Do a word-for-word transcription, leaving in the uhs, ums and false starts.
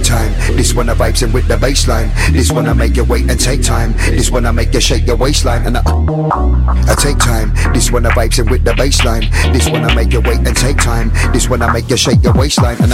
time. This one I vibes in with the baseline. This one I make you wait and take time. This one I make you shake your waistline. And I, I take time. This one I vibes in with the baseline. This one I make you wait and take time. This one I make you shake your waistline. And